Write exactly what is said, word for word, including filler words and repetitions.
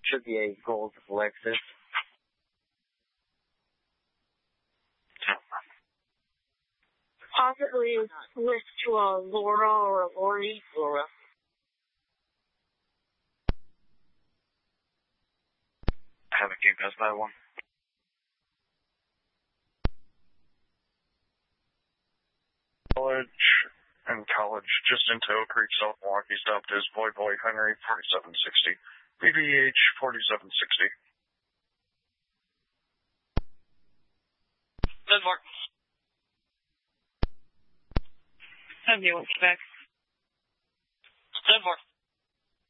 Should be a gold Lexus. Possibly switch to a Laura or a Lori. Laura. I have a King Pass by one. College and college just into Oak Creek, South Milwaukee, stopped as Boy Boy Henry forty-seven sixty. B B H forty-seven sixty. Denmark. Have you went back?